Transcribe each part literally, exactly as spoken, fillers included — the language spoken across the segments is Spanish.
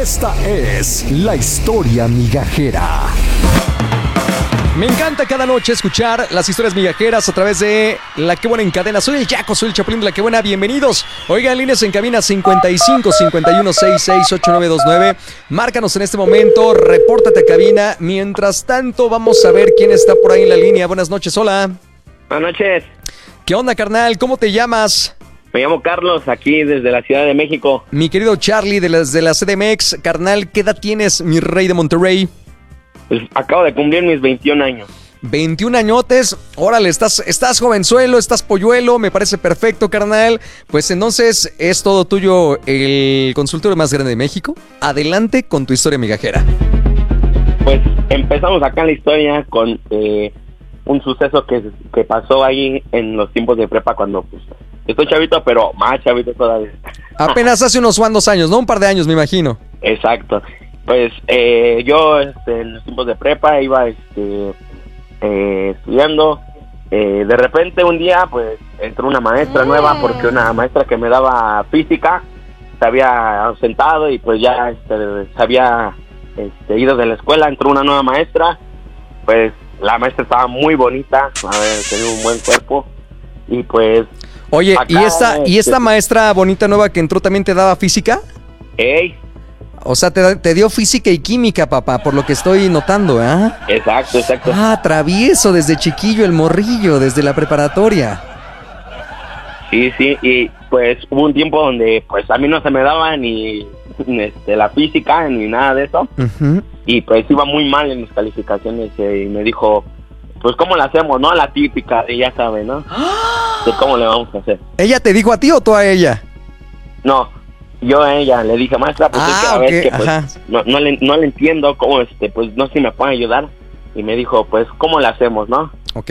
Esta es la historia migajera. Me encanta cada noche escuchar las historias migajeras a través de La Que Buena en cadena. Soy el Yaco, soy el Chapulín de La Que Buena. Bienvenidos. Oigan, líneas en cabina cincuenta y cinco, cincuenta y uno, sesenta y seis, ochenta y nueve veintinueve. Márcanos en este momento, repórtate a cabina. Mientras tanto, vamos a ver quién está por ahí en la línea. Buenas noches, hola. Buenas noches. ¿Qué onda, carnal? ¿Cómo te llamas? Me llamo Carlos, aquí desde la Ciudad de México. Mi querido Charlie, de, las, de la C D M X. Carnal, ¿qué edad tienes, mi rey de Monterrey? Pues acabo de cumplir mis veintiún años. veintiún añotes, órale, estás, estás jovenzuelo, estás polluelo, me parece perfecto, carnal. Pues entonces es todo tuyo el consultorio más grande de México. Adelante con tu historia migajera. Pues empezamos acá la historia con eh, un suceso que, que pasó ahí en los tiempos de prepa cuando pues estoy chavito, pero más chavito todavía. Apenas hace unos cuantos años, ¿no? Un par de años, me imagino. Exacto. Pues eh, yo este, en los tiempos de prepa iba este, eh, estudiando. Eh, de repente un día pues entró una maestra nueva porque una maestra que me daba física se había ausentado y pues ya este, se había este, ido de la escuela. Entró una nueva maestra. Pues la maestra estaba muy bonita, a ver, tenía un buen cuerpo y pues... Oye, acá, ¿y esta, este, ¿y esta maestra bonita nueva que entró también te daba física? ¡Ey! O sea, te, te dio física y química, papá, por lo que estoy notando, ¿eh? Exacto, exacto. Ah, travieso, desde chiquillo el morrillo, desde la preparatoria. Sí, sí, y pues hubo un tiempo donde pues a mí no se me daba ni, ni este, la física ni nada de eso. Uh-huh. Y pues iba muy mal en mis calificaciones eh, y me dijo, pues ¿cómo la hacemos, no? La típica, y ya sabe, ¿no? De cómo le vamos a hacer. ¿Ella te dijo a ti o tú a ella? No, yo a ella le dije, maestra, pues Ah, es que a okay, ver que pues no, no, le, no le entiendo cómo, este, pues no sé si me pueden ayudar. Y me dijo, pues ¿cómo la hacemos, no? Ok.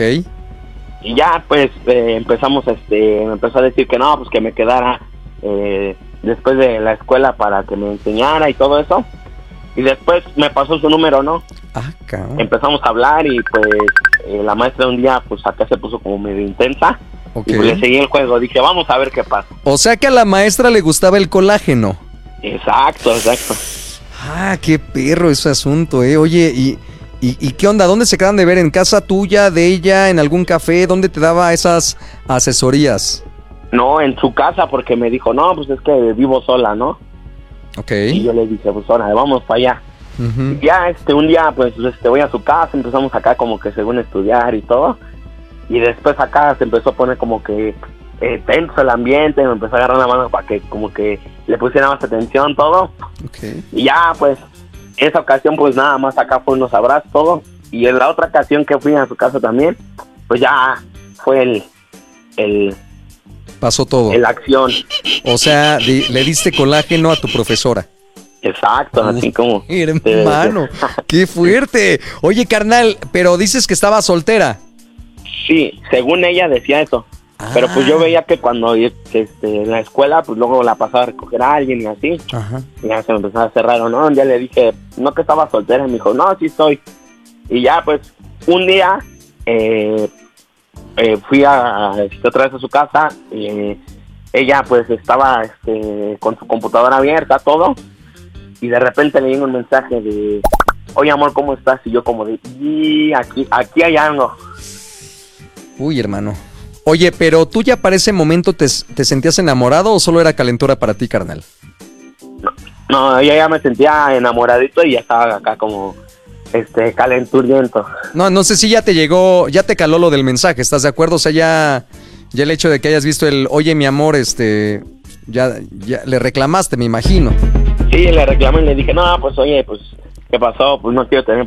Y ya pues eh, empezamos, este, me empezó a decir que no, pues que me quedara eh, después de la escuela para que me enseñara y todo eso. Y después me pasó su número, ¿no? Ah, cabrón. Empezamos a hablar y pues eh, la maestra un día pues acá se puso como medio intensa. Ok. Y pues le seguí el juego, dije vamos a ver qué pasa. O sea que a la maestra le gustaba el colágeno. Exacto, exacto. Ah, qué perro ese asunto, eh. Oye, ¿y, y, y qué onda? ¿Dónde se quedan de ver? ¿En casa tuya, de ella, en algún café? ¿Dónde te daba esas asesorías? No, en su casa porque me dijo, no, pues es que vivo sola, ¿no? Ok. Y yo le dije, pues ahora, vamos para allá. Uh-huh. Y ya este, un día pues este, voy a su casa, empezamos acá como que según estudiar y todo. Y después acá se empezó a poner como que eh, tenso el ambiente, me empezó a agarrar la mano para que como que le pusiera más atención todo. Okay. Y ya pues esa ocasión pues nada más acá fue unos abrazos todo. Y en la otra ocasión que fui a su casa también, pues ya fue el el pasó todo. el acción. O sea, di, le diste colágeno a tu profesora. Exacto, Uf, así como hermano, qué fuerte. Oye, carnal, pero dices que estaba soltera. Sí, según ella decía eso. Ah. Pero pues yo veía que cuando este, en la escuela, pues luego la pasaba a recoger a alguien y así. Ajá. Y ya se me empezaba a hacer raro, ¿no? Un día le dije, no que estaba soltera, y me dijo, no, sí estoy. Y ya pues un día eh, eh, fui a, a este, otra vez a su casa y eh, ella pues estaba este, con su computadora abierta, todo. Y de repente le llegó un mensaje de, oye amor, ¿cómo estás? Y yo como de, y aquí, aquí hay algo. Uy, hermano. Oye, pero tú ya para ese momento te, te sentías enamorado o solo era calentura para ti, carnal? No, no, yo ya me sentía enamoradito y ya estaba acá como este calenturiento. No, no sé si ya te llegó, ya te caló lo del mensaje, ¿estás de acuerdo? O sea, ya, ya el hecho de que hayas visto el, oye, mi amor, este, ya, ya le reclamaste, me imagino. Sí, le reclamé y le dije, no, pues oye, pues, ¿qué pasó? Pues no quiero tener